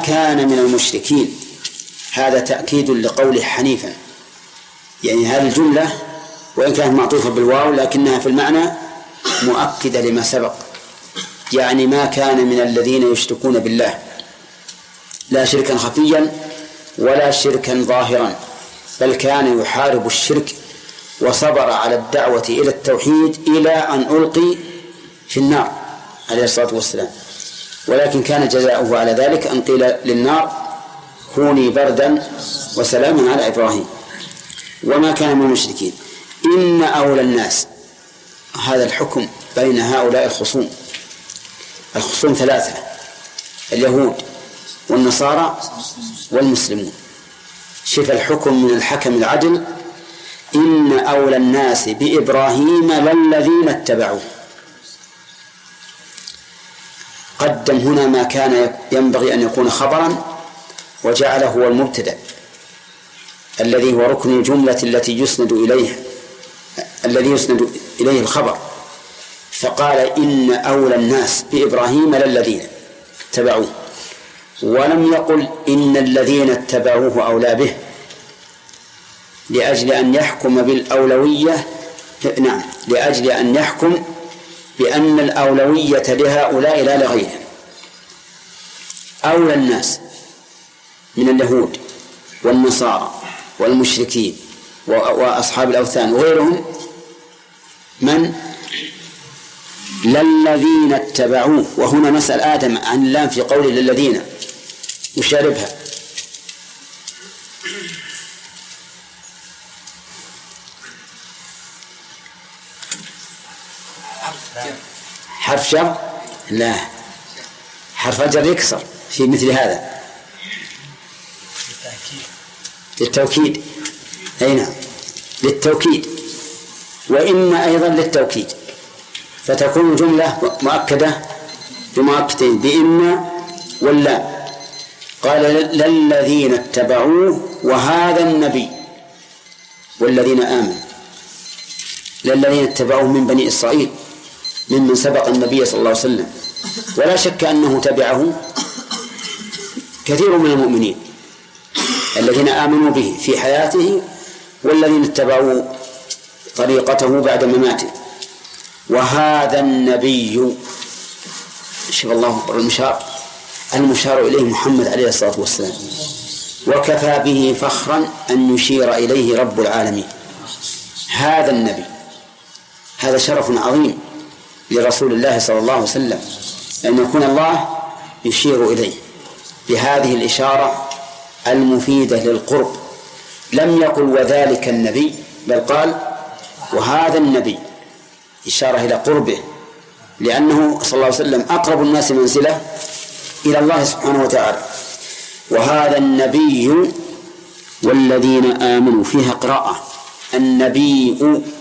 كان من المشركين هذا تأكيد لقوله حنيفا، يعني هذه الجملة وإن كانت معطوفة بالواو لكنها في المعنى مؤكدة لما سبق، يعني ما كان من الذين يشركون بالله لا شركا خفيا ولا شركا ظاهرا، بل كان يحارب الشرك وصبر على الدعوة إلى التوحيد إلى أن ألقي في النار عليه الصلاة والسلام، ولكن كان جزاؤه على ذلك أن قيل للنار كوني بردا وسلاما على إبراهيم. وما كان من المشركين. إن أولى الناس، هذا الحكم بين هؤلاء الخصوم ثلاثة: اليهود والنصارى والمسلمون. شف الحكم من الحكم العدل: إن أولى الناس بإبراهيم للذين اتبعوه. قدم هنا ما كان ينبغي أن يكون خبرا وجعله هو المبتدأ الذي هو ركن الجملة التي يسند إليه الخبر، فقال إن أولى الناس بإبراهيم للذين اتبعوه، ولم يقل إن الذين اتبعوه أولى به، لأجل أن يحكم بالأولوية، نعم، لأجل أن يحكم بأن الأولوية لهؤلاء لا لغيرهم. أولى الناس من اليهود والنصارى والمشركين وأصحاب الأوثان وغيرهم من؟ للذين اتبعوه. وهنا نسأل آدم عن اللام في قوله للذين يشاربها. حرف جر؟ لا، حرف الجر يكسر في مثل هذا للتوكيد. أي نعم، للتوكيد. وإن أيضا للتوكيد، فتكون جملة مؤكدة بمؤكدين بإن واللا. قال للذين اتبعوه وهذا النبي والذين آمنوا. للذين اتبعوه من بني إسرائيل ممن سبق النبي صلى الله عليه وسلم، ولا شك أنه تبعه كثير من المؤمنين الذين آمنوا به في حياته والذين اتبعوا طريقته بعد مماته. وهذا النبي، شوف الله المشار إليه محمد عليه الصلاة والسلام، وكفى به فخرا أن يشير إليه رب العالمين. هذا النبي، هذا شرف عظيم لرسول الله صلى الله عليه وسلم أن يكون الله يشير إليه بهذه الإشارة المفيدة للقرب. لم يقل وذلك النبي، بل قال وهذا النبي، إشارة إلى قربه، لأنه صلى الله عليه وسلم أقرب الناس منزلة إلى الله سبحانه وتعالى. وهذا النبي والذين آمنوا، فيها قراءة النبي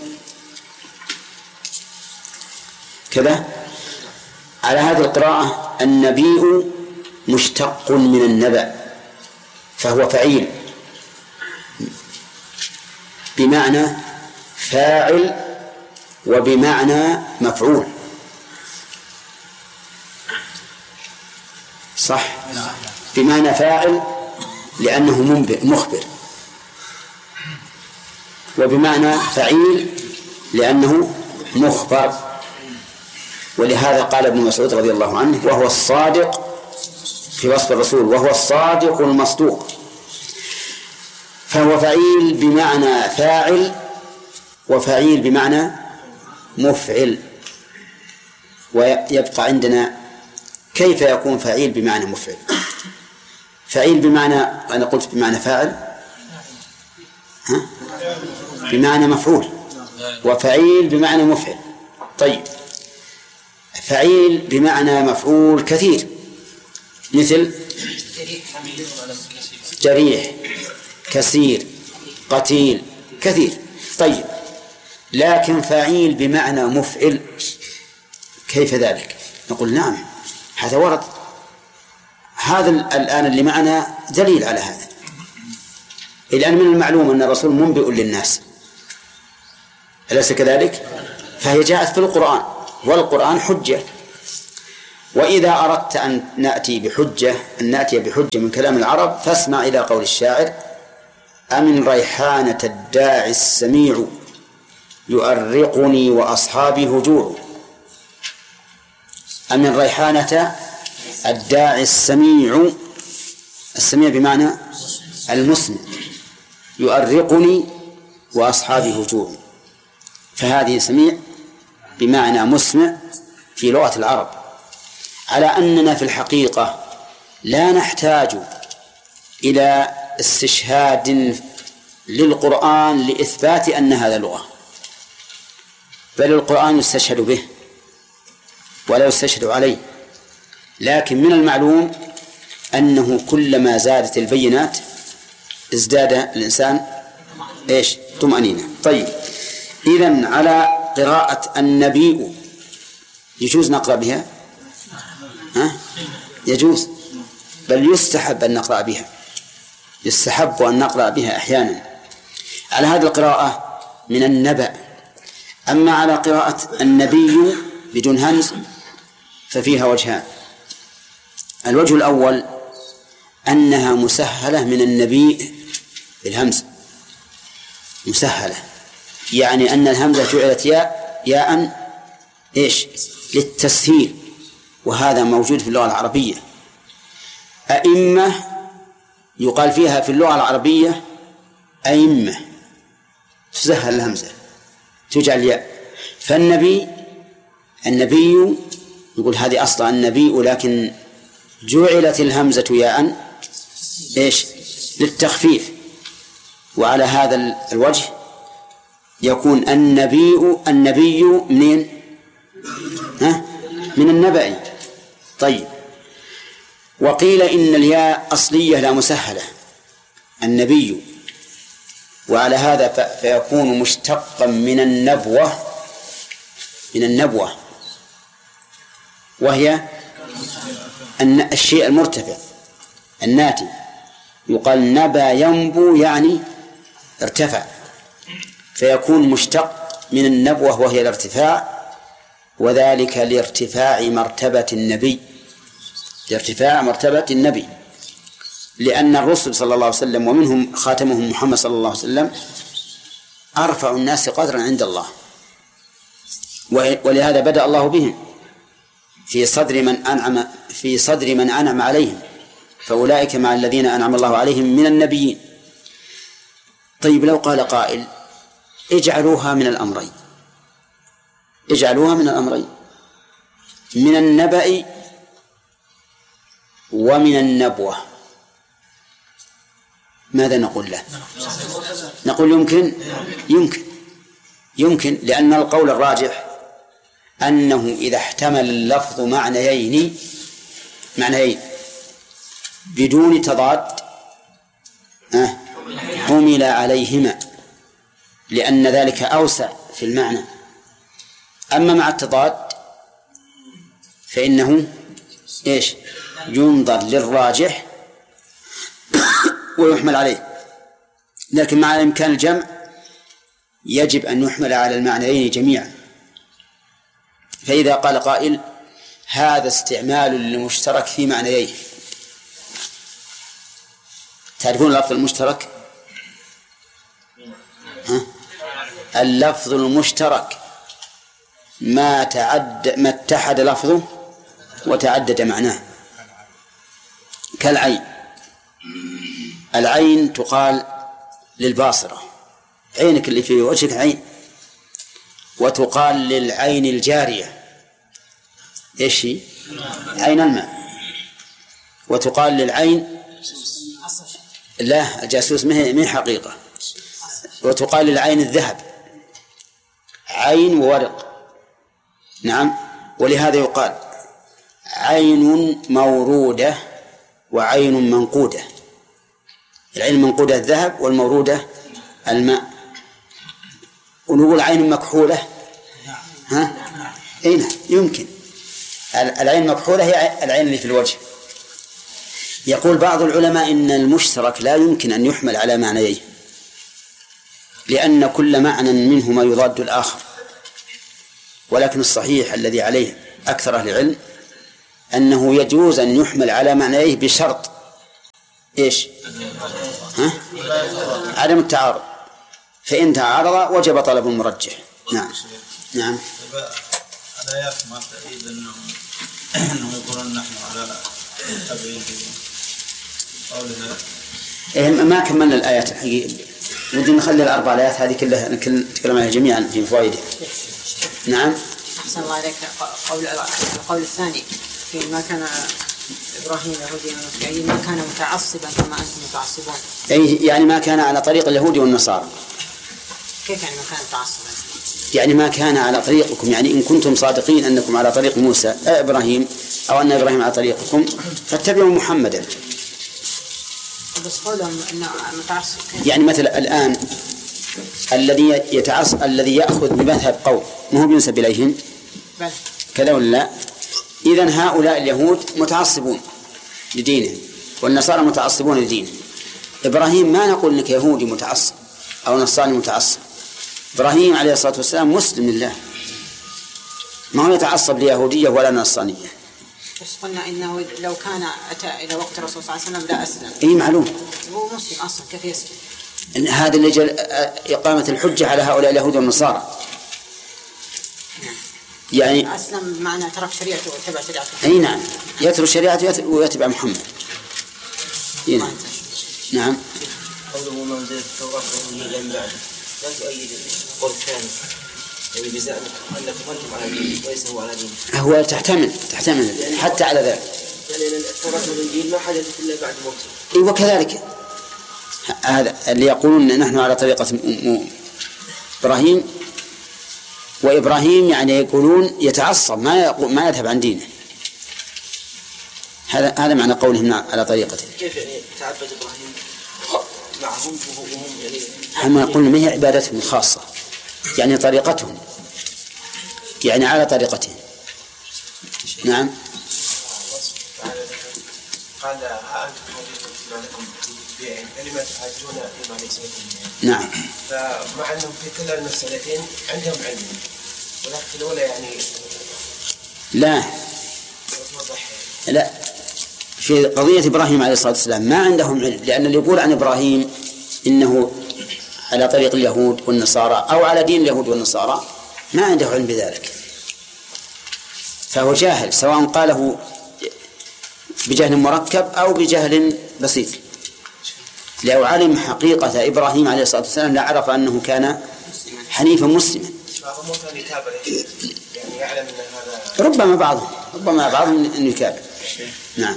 كذا. على هذه القراءة النبي مشتق من النبأ، فهو فعيل بمعنى فاعل وبمعنى مفعول، صح؟ بمعنى فاعل لأنه مخبر، وبمعنى فعيل لأنه مخبر. ولهذا قال ابن مسعود رضي الله عنه: وهو الصادق في وصف الرسول، وهو الصادق المصدوق. فهو فعيل بمعنى فاعل وفعيل بمعنى مفعل. ويبقى عندنا كيف يكون فعيل بمعنى مفعل؟ فعيل بمعنى، أنا قلت بمعنى فاعل، بمعنى مفعول، وفعيل بمعنى مفعل. طيب، فعيل بمعنى مفعول كثير، مثل جريح، كثير، قتيل، كثير. طيب، لكن فعيل بمعنى مفعل كيف ذلك؟ نقول نعم، هذا ورد. هذا الآن اللي معنا دليل على هذا. الآن من المعلوم أن الرسول منبئ للناس، أليس كذلك؟ فهي جاءت في القرآن، والقرآن حجة. وإذا أردت أن نأتي بحجة من كلام العرب فاسمع إلى قول الشاعر: أمن ريحانة الداعي السميع يؤرقني وأصحابي هجوع. أمن ريحانة الداعي السميع بمعنى المسمع، يؤرقني وأصحابي هجوع، فهذه سميع بمعنى مسمع في لغة العرب، على أننا في الحقيقة لا نحتاج إلى استشهاد للقرآن لإثبات أن هذا لغة، بل القرآن يستشهد به ولا يستشهد عليه. لكن من المعلوم أنه كلما زادت البينات ازداد الإنسان طمأنينة. طيب، إذن على قراءة النبي يجوز نقرأ بها؟ يجوز، بل يستحب أن نقرأ بها، يستحب أن نقرأ بها أحيانا على هذه القراءة من النبأ. أما على قراءة النبي بدون همز ففيها وجهان: الوجه الأول أنها مسهلة من النبي بالهمز، مسهلة يعني أن الهمزة جعلت ياء للتسهيل، وهذا موجود في اللغة العربية. أئمة يقال فيها في اللغة العربية أئمة، تسهل الهمزة تجعل ياء. فالنبي يقول هذه أصلا النبي، لكن جعلت الهمزة ياء للتخفيف، وعلى هذا الوجه يكون النبي منين؟ من النبأ. طيب، وقيل إن الياء أصلية لا مسهلة النبي، وعلى هذا فيكون مشتقا من النبوة وهي الشيء المرتفع الناتي، يقال نبى ينبو يعني ارتفع، فيكون مشتق من النبوة وهي الارتفاع، وذلك لارتفاع مرتبة النبي، لأن الرسل صلى الله عليه وسلم ومنهم خاتمهم محمد صلى الله عليه وسلم أرفع الناس قدرا عند الله، ولهذا بدأ الله بهم في صدر من أنعم عليهم، فأولئك مع الذين أنعم الله عليهم من النبيين. طيب، لو قال قائل اجعلوها من الأمرين، من النبأ ومن النبوة، ماذا نقول له؟ نقول يمكن، لأن القول الراجح أنه إذا احتمل اللفظ معنيين بدون تضاد حمل عليهما، لأن ذلك أوسع في المعنى. أما مع التضاد فإنه ينظر للراجح ويحمل عليه، لكن مع إمكان الجمع يجب أن يحمل على المعنيين جميعا. فإذا قال قائل هذا استعمال للمشترك في معنيين، تعرفون اللفظ المشترك؟ اللفظ المشترك ما اتحد لفظه وتعدد معناه، العين تقال للباصرة، عينك اللي في وجهك عين، وتقال للعين الجارية عين الماء، وتقال للعين لا الجاسوس ما حقيقة، وتقال للعين الذهب، عين وورق. نعم، ولهذا يقال عين مورودة وعين منقودة، العين المنقودة الذهب والمورودة الماء. ونقول عين مكحولة يمكن، العين المكحولة هي العين اللي في الوجه. يقول بعض العلماء إن المشترك لا يمكن أن يحمل على معنيين، لأن كل معنى منهما يضاد الآخر، ولكن الصحيح الذي عليه أكثر أهل العلم أنه يجوز أن يحمل على معنيه بشرط إيش؟ عدم التعارض، فإن تعارض وجب طلب المرجح. نعم. نعم. الآيات ما تأييد أنه يقولون نحن على تبعيد قولها. ما كملنا الآيات الحقيقة، ودي نخلي الأربع آيات هذه كلها نتكلم عنها جميعا في فوائدها. نعم. أحسن الله عليك. القول الثاني فيما كان إبراهيم يهوديا ومسيحيا ما كان متعصبا كما أنتم متعصبون. يعني ما كان على طريق اليهود والنصارى. كيف يعني ما كان متعصبا؟ يعني ما كان على طريقكم، يعني إن كنتم صادقين أنكم على طريق موسى إبراهيم، أو أن إبراهيم على طريقكم، فاتبعوا محمدا. بس قولهم أنه متعصب. يعني مثل الآن الذي يتعصب الذي يأخذ بمذهب قوم ما هو ينسب إليهم كذا ولا لا؟ إذن هؤلاء اليهود متعصبون لدينهم والنصارى متعصبون لدينهم. إبراهيم ما نقول إنك يهودي متعصب أو نصراني متعصب. إبراهيم عليه الصلاة والسلام مسلم لله، ما هو يتعصب ليهودية ولا نصرانية. بس قلنا إنه لو كان أتى إلى وقت الرسول صلى الله عليه وسلم لا أسلم. أي معلوم. هو مسلم أصلا كيف يسلم؟ إن هذا اللي جل إقامة الحجة على هؤلاء اليهود والنصارى. يعني أسلم بمعنى ترك شريعته واتبع شريعته. أي نعم، يترك شريعته ويتبع محمد. نعم. قوله من زاد التوراة والإنجيل من بعده لا تؤيد القول الثاني، يعني بزعمك أنكم أنتم على دين وليس هو على دين. هو تحتمل حتى على ذلك. يعني التوراة والإنجيل ما حدثت إلا بعد موته. وكذلك هذا اللي يقولون نحن على طريقة إبراهيم، وإبراهيم يعني يقولون يتعصب ما يذهب عن دينه. هذا معنى قولهم على طريقته. كيف يعني تعبد إبراهيم معهم وهم يعني هم يقولون ما هي عبادتهم الخاصة، يعني طريقتهم، يعني على طريقتهم. نعم. قال ها أنتم حاجون لكم لما تحاجون فيما ليس لكم. نعم. فمع أنهم في كلا المسألتين عندهم علم، ولكن الأولى يعني لا في قضية إبراهيم عليه الصلاة والسلام ما عندهم علم، لأن اللي يقول عن إبراهيم إنه على طريق اليهود والنصارى أو على دين اليهود والنصارى ما عنده علم بذلك، فهو جاهل، سواء قاله بجهل مركب أو بجهل بسيط. لو علم حقيقة إبراهيم عليه الصلاة والسلام لعرف أنه كان حنيفا مسلما. يعني يعلم أن هذا ربما بعضهم أنه يكابر. نعم.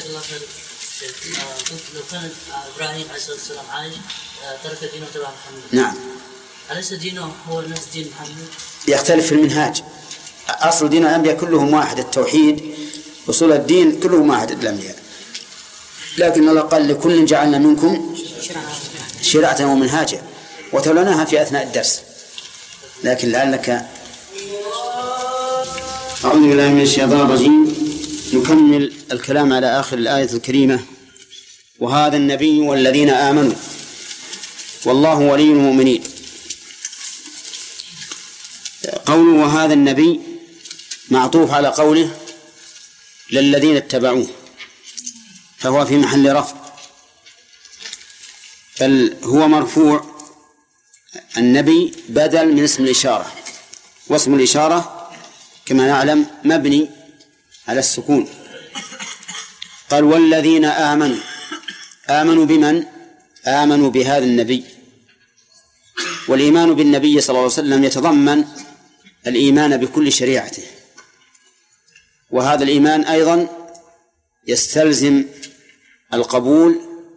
لو كان إبراهيم عليه الصلاة والسلام عايش ترك دينه تبع محمد. نعم. أليس دينه هو نفس دين محمد؟ يختلف في المنهاج. أصل دين الأنبياء كلهم واحد، التوحيد، أصول الدين كلهم واحد الأنبياء، لكن الله قال لكل جعلنا منكم شرعة ومنهاجا، وتولناها في أثناء الدرس، لكن لعلك. أعوذ بالله من الشيطان الرجيم. نكمل الكلام على آخر الآية الكريمة: وهذا النبي والذين آمنوا والله ولي المؤمنين. قوله وهذا النبي معطوف على قوله للذين اتبعوه، فهو في محل رفع، بل هو مرفوع. النبي بدل من اسم الإشارة، واسم الإشارة كما نعلم مبني على السكون. قال والذين آمنوا. آمنوا بمن؟ آمنوا بهذا النبي. والإيمان بالنبي صلى الله عليه وسلم يتضمن الإيمان بكل شريعته، وهذا الإيمان أيضا يستلزم القبول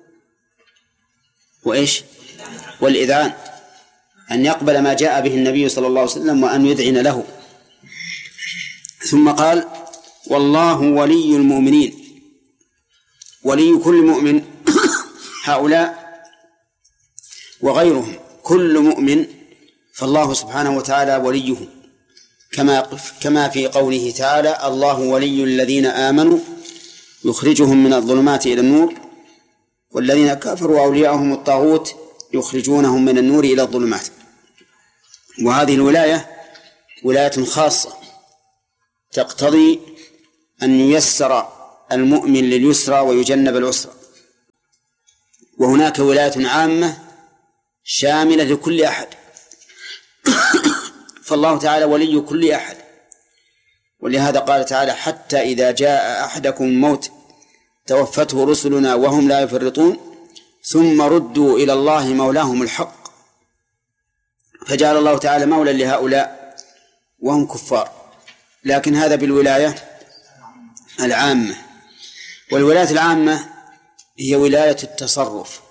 وإيش؟ والإذعان، أن يقبل ما جاء به النبي صلى الله عليه وسلم وأن يذعن له. ثم قال والله ولي المؤمنين، ولي كل مؤمن هؤلاء وغيرهم، كل مؤمن فالله سبحانه وتعالى وليه، كما في قوله تعالى الله ولي الذين آمنوا يخرجهم من الظلمات إلى النور والذين كفروا أولياءهم الطاغوت يخرجونهم من النور إلى الظلمات. وهذه الولاية ولاية خاصة تقتضي أن ييسر المؤمن لليسرى ويجنب العسرى، وهناك ولاية عامة شاملة لكل أحد فالله تعالى ولي كل أحد، ولهذا قال تعالى: حتى إذا جاء أحدكم الموت توفته رسلنا وهم لا يفرطون ثم ردوا إلى الله مولاهم الحق. فجعل الله تعالى مولا لهؤلاء وهم كفار، لكن هذا بالولاية العامة. والولاية العامة هي ولاية التصرف،